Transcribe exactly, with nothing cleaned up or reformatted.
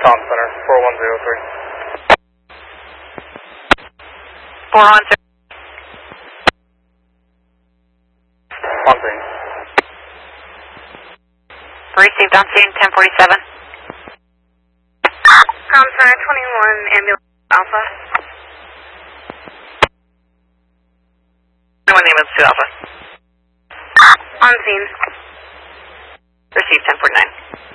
Tom Center, four one zero three. four one zero. On scene. Received on scene, ten forty-seven. Com Center, twenty-one, ambulance Alpha. twenty-one ambulance to Alpha. On scene. Received ten forty-nine.